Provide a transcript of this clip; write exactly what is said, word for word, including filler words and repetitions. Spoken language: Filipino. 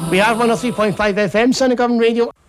We are one oh three point five F M, Son of Government Radio.